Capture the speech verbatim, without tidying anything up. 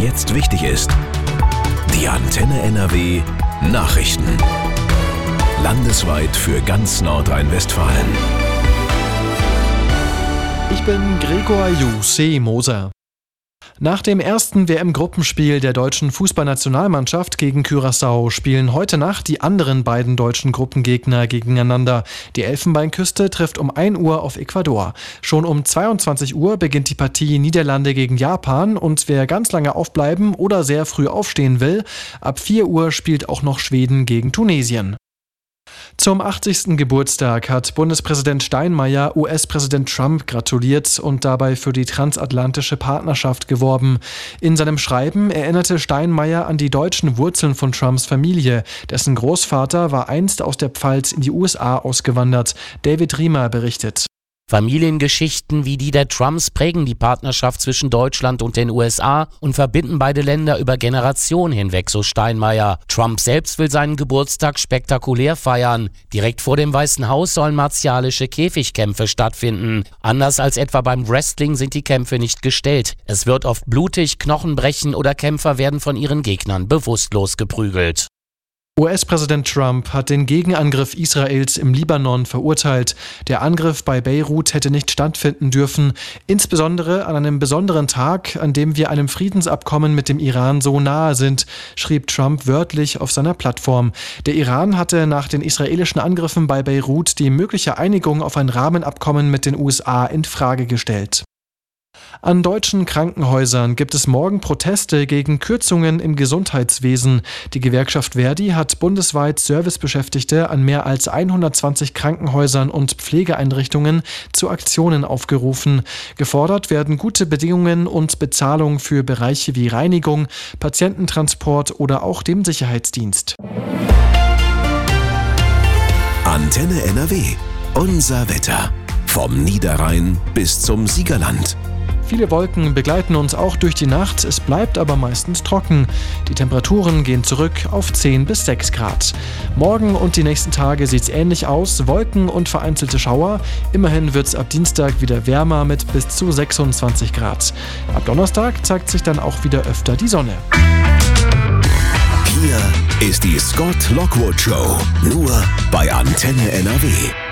jetzt wichtig ist. Die Antenne N R W Nachrichten. Landesweit für ganz Nordrhein-Westfalen. Ich bin Gregor Jussi Moser. Nach dem ersten W M-Gruppenspiel der deutschen Fußballnationalmannschaft gegen Curaçao spielen heute Nacht die anderen beiden deutschen Gruppengegner gegeneinander. Die Elfenbeinküste trifft um ein Uhr auf Ecuador. Schon um zweiundzwanzig Uhr beginnt die Partie Niederlande gegen Japan und wer ganz lange aufbleiben oder sehr früh aufstehen will, ab vier Uhr spielt auch noch Schweden gegen Tunesien. Zum achtzigsten Geburtstag hat Bundespräsident Steinmeier U S-Präsident Trump gratuliert und dabei für die transatlantische Partnerschaft geworben. In seinem Schreiben erinnerte Steinmeier an die deutschen Wurzeln von Trumps Familie. Dessen Großvater war einst aus der Pfalz in die U S A ausgewandert. David Riemer berichtet. Familiengeschichten wie die der Trumps prägen die Partnerschaft zwischen Deutschland und den U S A und verbinden beide Länder über Generationen hinweg, so Steinmeier. Trump selbst will seinen Geburtstag spektakulär feiern. Direkt vor dem Weißen Haus sollen martialische Käfigkämpfe stattfinden. Anders als etwa beim Wrestling sind die Kämpfe nicht gestellt. Es wird oft blutig, Knochen brechen oder Kämpfer werden von ihren Gegnern bewusstlos geprügelt. U S-Präsident Trump hat den Gegenangriff Israels im Libanon verurteilt. Der Angriff bei Beirut hätte nicht stattfinden dürfen, insbesondere an einem besonderen Tag, an dem wir einem Friedensabkommen mit dem Iran so nahe sind, schrieb Trump wörtlich auf seiner Plattform. Der Iran hatte nach den israelischen Angriffen bei Beirut die mögliche Einigung auf ein Rahmenabkommen mit den U S A in Frage gestellt. An deutschen Krankenhäusern gibt es morgen Proteste gegen Kürzungen im Gesundheitswesen. Die Gewerkschaft Verdi hat bundesweit Servicebeschäftigte an mehr als hundertzwanzig Krankenhäusern und Pflegeeinrichtungen zu Aktionen aufgerufen. Gefordert werden gute Bedingungen und Bezahlung für Bereiche wie Reinigung, Patiententransport oder auch dem Sicherheitsdienst. Antenne N R W. Unser Wetter. Vom Niederrhein bis zum Siegerland. Viele Wolken begleiten uns auch durch die Nacht, es bleibt aber meistens trocken. Die Temperaturen gehen zurück auf zehn bis sechs Grad. Morgen und die nächsten Tage sieht es ähnlich aus, Wolken und vereinzelte Schauer. Immerhin wird es ab Dienstag wieder wärmer mit bis zu sechsundzwanzig Grad. Ab Donnerstag zeigt sich dann auch wieder öfter die Sonne. Hier ist die Scott Lockwood Show, nur bei Antenne N R W.